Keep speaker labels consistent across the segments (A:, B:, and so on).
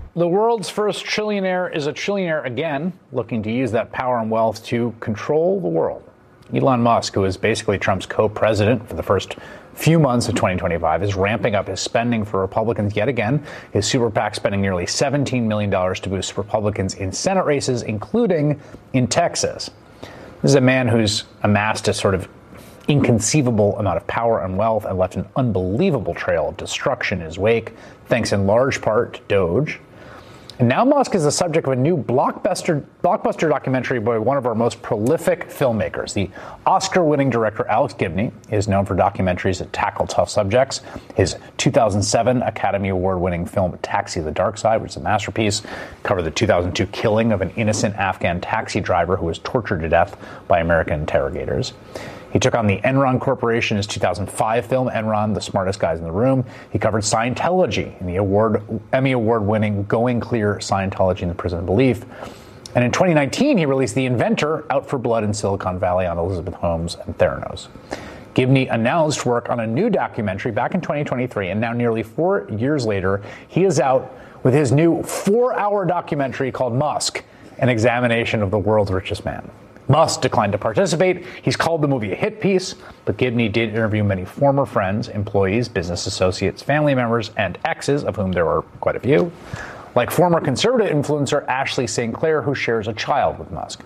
A: The world's first trillionaire is a trillionaire again, looking to use that power and wealth to control the world. Elon Musk, who is basically Trump's co-president for the first few months of 2025, is ramping up his spending for Republicans yet again. His super PAC spending nearly $17 million to boost Republicans in Senate races, including in Texas. This is a man who's amassed a sort of inconceivable amount of power and wealth and left an unbelievable trail of destruction in his wake, thanks in large part to Doge. And now Musk is the subject of a new blockbuster documentary by one of our most prolific filmmakers. The Oscar-winning director Alex Gibney is known for documentaries that tackle tough subjects. His 2007 Academy Award-winning film Taxi: The Dark Side, which is a masterpiece, covered the 2002 killing of an innocent Afghan taxi driver who was tortured to death by American interrogators. He took on the Enron Corporation in his 2005 film, Enron, The Smartest Guys in the Room. He covered Scientology in the Emmy Award-winning Going Clear: Scientology and the Prison of Belief. And in 2019, he released The Inventor, Out for Blood in Silicon Valley on Elizabeth Holmes and Theranos. Gibney announced work on a new documentary back in 2023, and now nearly 4 years later, he is out with his new 4-hour documentary called Musk, an examination of the world's richest man. Musk declined to participate. He's called the movie a hit piece, but Gibney did interview many former friends, employees, business associates, family members, and exes, of whom there are quite a few, like former conservative influencer Ashley St. Clair, who shares a child with Musk.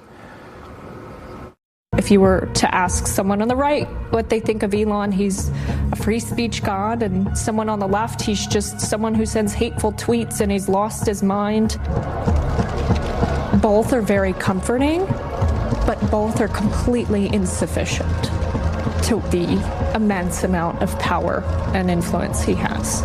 B: If you were to ask someone on the right what they think of Elon, he's a free speech god, and someone on the left, he's just someone who sends hateful tweets and he's lost his mind. Both are very comforting, but both are completely insufficient to the immense amount of power and influence he has.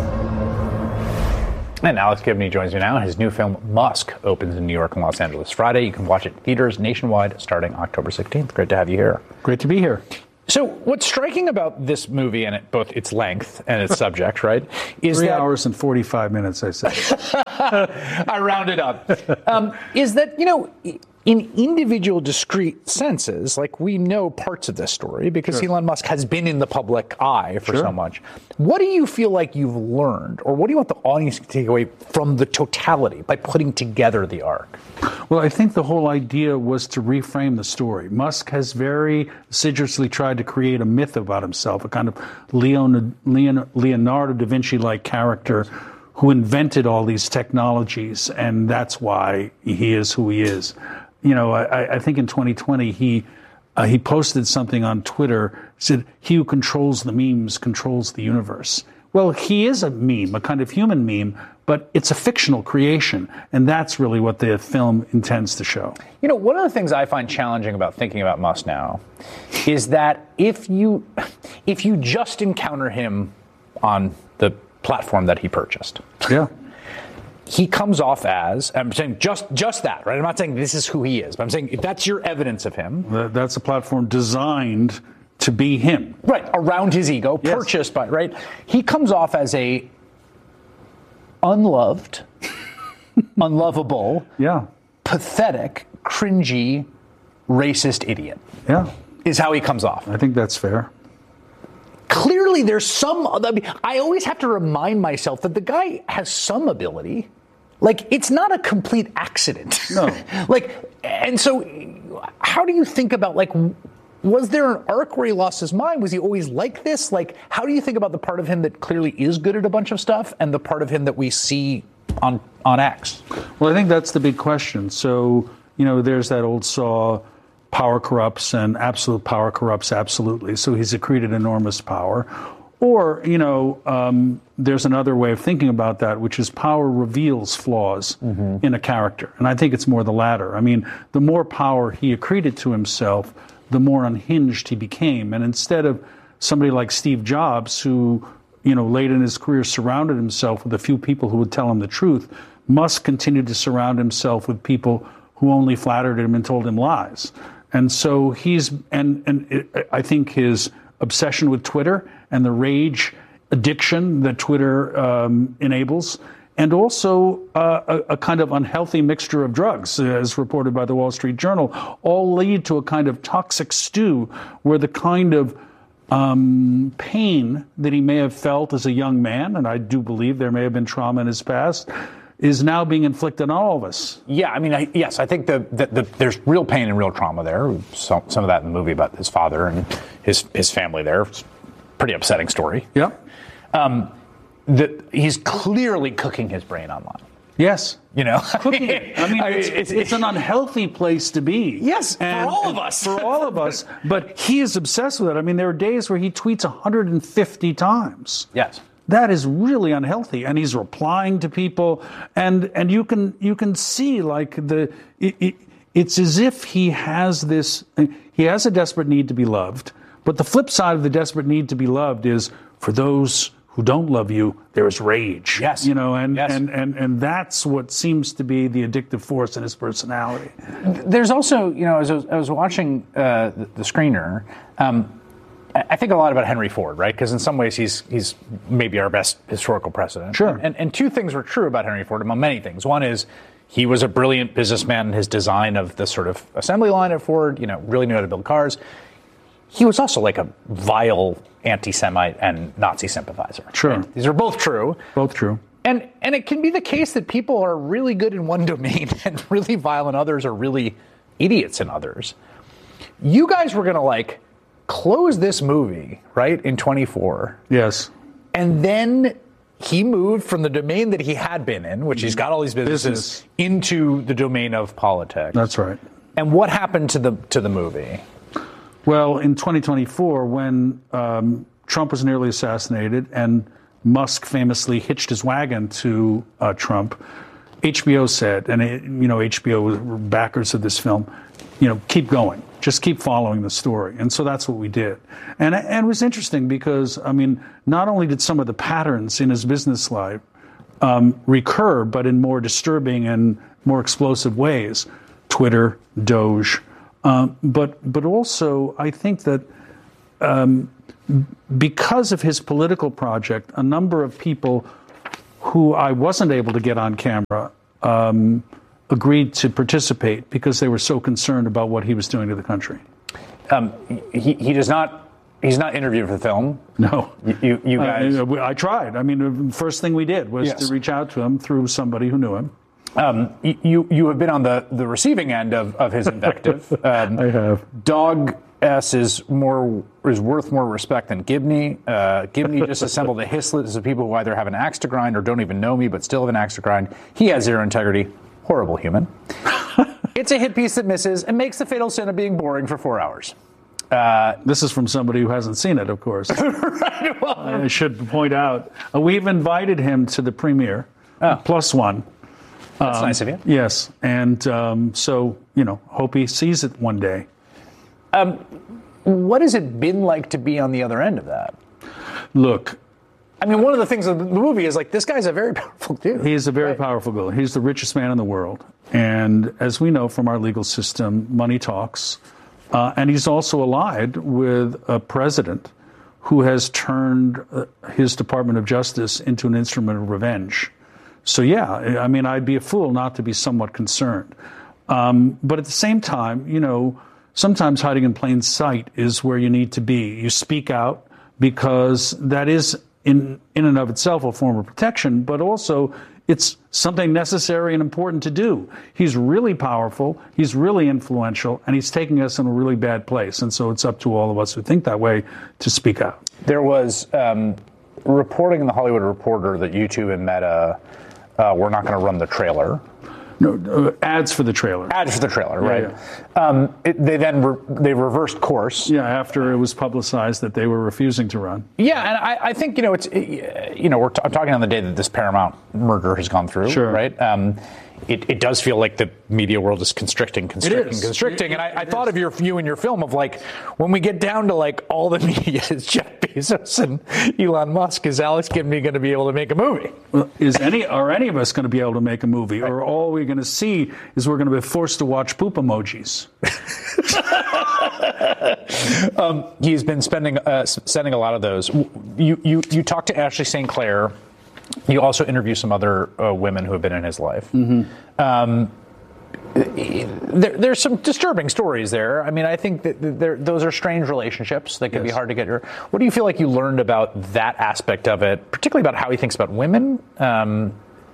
A: And Alex Gibney joins me now. His new film, Musk, opens in New York and Los Angeles Friday. You can watch it in theaters nationwide starting October 16th. Great to have you here.
C: Great to be here.
A: So what's striking about this movie, and both its length and its subject, right, is
C: 3 hours and 45 minutes, I say.
A: I rounded up. Is that, in individual discrete senses, like we know parts of this story because Elon Musk has been in the public eye for so much. What do you feel like you've learned, or what do you want the audience to take away from the totality by putting together the arc?
C: Well, I think the whole idea was to reframe the story. Musk has very assiduously tried to create a myth about himself, a kind of Leonardo da Vinci-like character who invented all these technologies, and that's why he is who he is. I think in 2020 he posted something on Twitter, said, "He who controls the memes controls the universe." Well, he is a meme, a kind of human meme, but it's a fictional creation, and that's really what the film intends to show.
A: One of the things I find challenging about thinking about Musk now is that if you just encounter him on the platform that he purchased, he comes off as, I'm saying just that, right? I'm not saying this is who he is, but I'm saying if that's your evidence of him.
C: That's a platform designed to be him.
A: Right, around his ego, purchased by, right? He comes off as a unloved, unlovable, pathetic, cringy, racist idiot. Is how he comes off.
C: I think that's fair.
A: Clearly, there's I always have to remind myself that the guy has some ability. Like, it's not a complete accident.
C: No.
A: And so how do you think about, was there an arc where he lost his mind? Was he always like this? How do you think about the part of him that clearly is good at a bunch of stuff and the part of him that we see on X?
C: Well, I think that's the big question. So, there's that old saw, power corrupts and absolute power corrupts absolutely. So he's accreted enormous power. Or, there's another way of thinking about that, which is power reveals flaws in a character. And I think it's more the latter. I mean, the more power he accreted to himself, the more unhinged he became. And instead of somebody like Steve Jobs, who, late in his career surrounded himself with a few people who would tell him the truth, Musk continued to surround himself with people who only flattered him and told him lies. And so I think his obsession with Twitter and the rage addiction that Twitter enables, and also a kind of unhealthy mixture of drugs, as reported by the Wall Street Journal, all lead to a kind of toxic stew where the kind of pain that he may have felt as a young man, and I do believe there may have been trauma in his past, is now being inflicted on all of us.
A: Yeah, I mean, yes, I think there's real pain and real trauma there. Some of that in the movie about his father and his family there. It's a pretty upsetting story.
C: Yep.
A: He's clearly cooking his brain online.
C: Yes.
A: You know?
C: Cooking it. I mean, it's an unhealthy place to be.
A: Yes, for all of us.
C: For all of us. But he is obsessed with it. I mean, there are days where he tweets 150 times.
A: Yes.
C: That is really unhealthy, and he's replying to people, and you can see like it's as if he has a desperate need to be loved, but the flip side of the desperate need to be loved is for those who don't love you, there is rage.
A: Yes,
C: and that's what seems to be the addictive force in his personality.
A: There's also, as I was watching the screener. I think a lot about Henry Ford, right? Because in some ways he's maybe our best historical president.
C: Sure.
A: And two things were true about Henry Ford, among many things. One is he was a brilliant businessman in his design of the sort of assembly line at Ford, really knew how to build cars. He was also like a vile anti-Semite and Nazi sympathizer.
C: Sure.
A: Right? These are both true.
C: Both true.
A: And it can be the case that people are really good in one domain and really vile in others, or really idiots in others. You guys were going to close this movie, right, in 24.
C: Yes.
A: And then he moved from the domain that he had been in, which he's got all these businesses, into the domain of politics.
C: That's right.
A: And what happened to the movie?
C: Well, in 2024, when Trump was nearly assassinated and Musk famously hitched his wagon to Trump, HBO said, and HBO were backers of this film, keep going. Just keep following the story. And so that's what we did. And it was interesting because, not only did some of the patterns in his business life recur, but in more disturbing and more explosive ways. Twitter, Doge. But also, I think that because of his political project, a number of people who I wasn't able to get on camera agreed to participate because they were so concerned about what he was doing to the country.
A: He's not interviewed for the film.
C: No.
A: You guys.
C: I tried. The first thing we did was to reach out to him through somebody who knew him.
A: You have been on the receiving end of his invective.
C: I have.
A: Dog S is worth more respect than Gibney. Gibney just assembled a hiss list of people who either have an axe to grind or don't even know me, but still have an axe to grind. He has zero integrity. Horrible human. It's a hit piece that misses and makes the fatal sin of being boring for 4 hours.
C: This is from somebody who hasn't seen it, of course.
A: Right, well,
C: I should point out, we've invited him to the premiere, +1.
A: That's nice of you.
C: Yes, and so, hope he sees it one day.
A: What has it been like to be on the other end of that?
C: Look.
A: One of the things of the movie is this guy's a very powerful dude.
C: He's a very powerful guy. He's the richest man in the world. And as we know from our legal system, money talks. And he's also allied with a president who has turned his Department of Justice into an instrument of revenge. So, yeah, I'd be a fool not to be somewhat concerned. But at the same time, sometimes hiding in plain sight is where you need to be. You speak out because that is in and of itself a form of protection, but also it's something necessary and important to do. He's really powerful, he's really influential, and he's taking us in a really bad place. And so it's up to all of us who think that way to speak out.
A: There was reporting in the Hollywood Reporter that YouTube and Meta were not going to run the trailer.
C: No, ads for the trailer.
A: Ads for the trailer, right? Yeah. They reversed course.
C: Yeah, after it was publicized that they were refusing to run.
A: Yeah, and I think it's I'm talking on the day that this Paramount merger has gone through,
C: sure.
A: Right? It does feel like the media world is constricting. And I thought of you and your film of when we get down to all the media is Jeff Bezos and Elon Musk, is Alex Gibney going to be able to make a movie?
C: Well, are any of us going to be able to make a movie? Right. Or all we're going to see is we're going to be forced to watch poop emojis?
A: He's been sending a lot of those. You talked to Ashley St. Clair. You also interview some other women who have been in his life.
C: Mm-hmm.
A: There's some disturbing stories there. I think that those are strange relationships that can be hard to get. What do you feel like you learned about that aspect of it, particularly about how he thinks about women?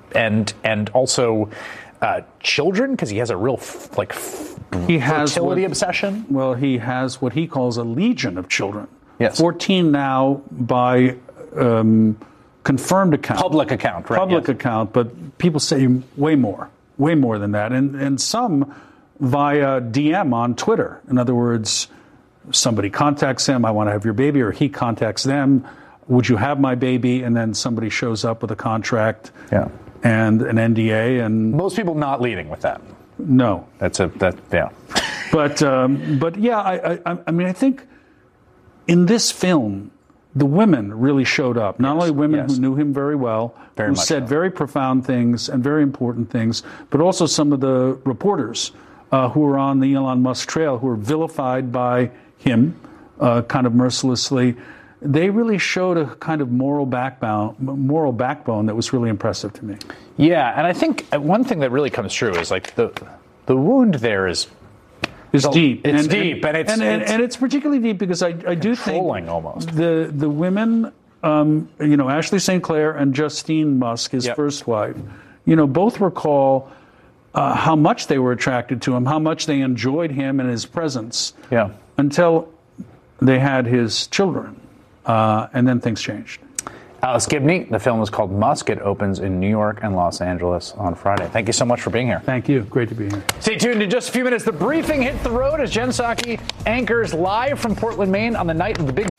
A: and also children, because he has a real fertility obsession.
C: Well, he has what he calls a legion of children.
A: Yes.
C: 14 now by confirmed account.
A: Public account, right?
C: Public
A: yes.
C: account, but people say way more than that. And some via DM on Twitter. In other words, somebody contacts him, I want to have your baby, or he contacts them, would you have my baby? And then somebody shows up with a contract and an NDA. And
A: most people not leading with that.
C: No.
A: Yeah.
C: But yeah, I mean, I think in this film, the women really showed up. Not only women who knew him very well, who said very profound things and very important things, but also some of the reporters who were on the Elon Musk trail, who were vilified by him kind of mercilessly. They really showed a kind of moral backbone that was really impressive to me.
A: Yeah, and I think one thing that really comes true is like the wound there is
C: deep.
A: It's deep, and
C: it's particularly deep because I do think
A: almost
C: the women, Ashley St. Clair and Justine Musk, his first wife, both recall how much they were attracted to him, how much they enjoyed him and his presence.
A: Yeah.
C: Until they had his children, and then things changed.
A: Alice Gibney, the film is called Musk. It opens in New York and Los Angeles on Friday. Thank you so much for being here.
C: Thank you. Great to be here.
A: Stay tuned. In just a few minutes, The Briefing hits the road as Jen Psaki anchors live from Portland, Maine on the night of the big